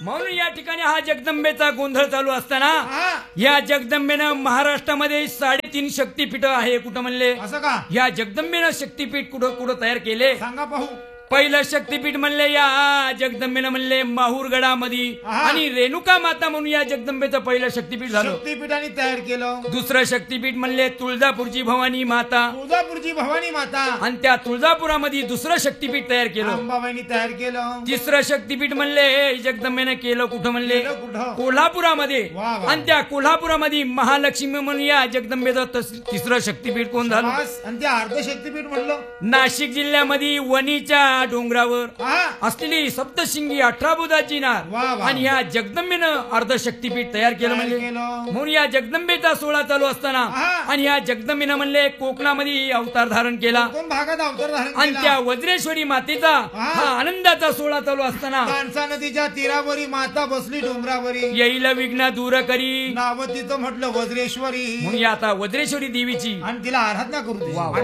म्हणून या ठिकाणी हा जगदंबेचा गोंधळ चालू असताना या जगदंबेनं महाराष्ट्रामध्ये 3.5 शक्तीपीठ आहे. कुठं म्हणले असं का? या जगदंबेनं शक्तीपीठ कुठं कुठं तयार केले सांगा पाहू. पहिलं शक्तीपीठ म्हणले या जगदंबेनं म्हणले माहूरगडामध्ये आणि रेणुका माता म्हणून या जगदंबेचं पहिलं शक्तीपीठ झालं. शक्तीपीठाने तयार केलं. दुसरं शक्तीपीठ म्हणले तुळजापूरची भवानी माता. तुळजापूरची भवानी माता आणि त्या तुळजापुरामध्ये दुसरं शक्तीपीठ तयार केलं. अंबाबाईंनी तयार केलं. तिसरं शक्तीपीठ म्हणले जगदंबेनं केलं कुठं म्हणले कुठं? कोल्हापुरामध्ये. वा वा. आणि त्या कोल्हापुरामध्ये महालक्ष्मी म्हणून या जगदंबेचं तिसरं शक्तीपीठ कोण झालं? आणि त्या अर्ध शक्तीपीठ म्हणलं नाशिक जिल्ह्यामध्ये वणीच्या डोंगरावर असलेली सप्तशिंगी 18 बुधाची नार आणि या जगदंबेनं अर्धशक्तीपीठ तयार केलं म्हणले. म्हणून या जगदंबेचा सोहळा चालू असताना आणि या जगदंबेनं म्हणले कोकणामध्ये अवतार धारण केला भागात अवतार धारण आणि त्या वज्रेश्वरी मातेचा हा आनंदाचा सोहळा चालू असताना माणसा नदीच्या तीरावरी माता बसली डोंगरावरी. येईल विघ्न दूर करी नाव तिचं म्हटलं वज्रेश्वरी. म्हणून आता वज्रेश्वरी देवीची आणि तिला आराधना करू.